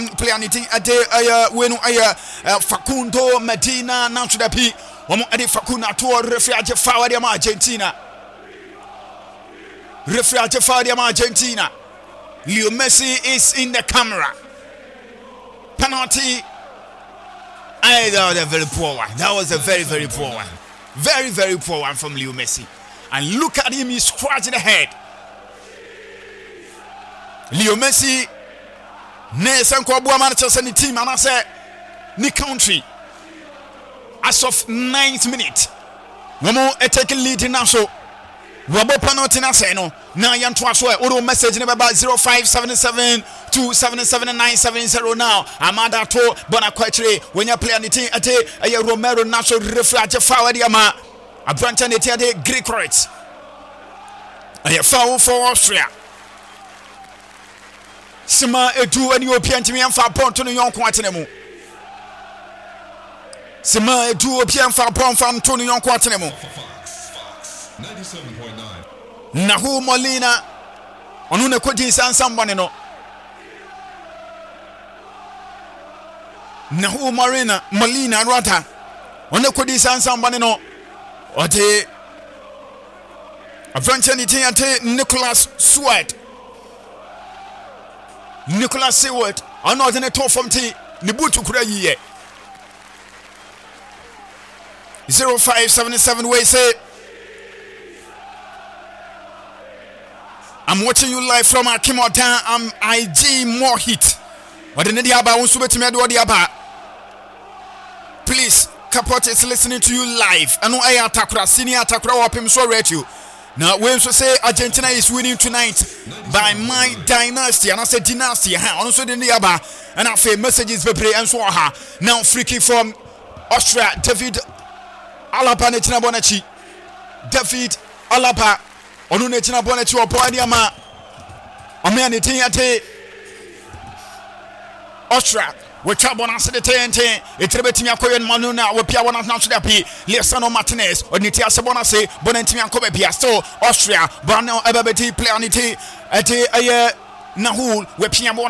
player anything ade wenu Facundo Medina nancho pi omo ade Facundo to referee age foul de Argentina. Referee age foul de Argentina. Leo Messi is in the camera. Penalty. That was a very poor one. That was a very, very poor one. Very, very poor one from Leo Messi. And look at him, he's scratching the head. Leo Messi, Nelson Kwabua Manchester City team, and I said, the country, as of 9th minute, Momo taking lead in Naso. Wabo penalty na say no. Now yan to aso e message number 0577277970 now. Amanda to bona kwachire when you play anything ate Romero Naso refrage foul di ama. A branch and ate Greek rights. A foul for Austria. Sima edu any European team and for point to no yon kwatenemu. Sima edu European for point for Antonio yon kwatenemu. 97.9. Nahu Molina onune kodi sansambane no. Nahu Molina rata onune kodi sansambane no. Ote Avranchani ate Nicholas Seward. Nicholas Seward ono de to from ti ni butu kura yiye. 0577 we say I'm watching you live from Akimota. I'm IG more hit. What the Nidiaba wants to be me do the aba. Please, Kapot is listening to you live. I know I atakura senior atakura wapim so rate you. Now when so say Argentina is winning tonight by my dynasty, and I say dynasty, also the Nidiaba, and I say messages be play and so ha. Now free kick from Austria, David Alaba netina bonachi. David Alaba. Onu netina bonachi oponi ama. Ame anything ate Austria. We trouble on the TNT. It's a bit of Manuna, we Pia one of National P. Liasano Martinez, or Nitia Sabonase, Bonantimia Cobepia, so Austria, Brano Ababeti, Planity, at a Nahul, we Pia one